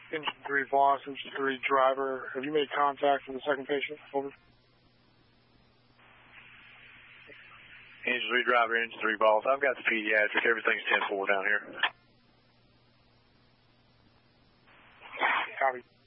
Engine 3 Voss, Engine 3 driver. Have you made contact with the second patient? Over. Engine 3 driver, Engine 3 Voss. I've got the pediatric. Everything's 10-4 down here. Copy.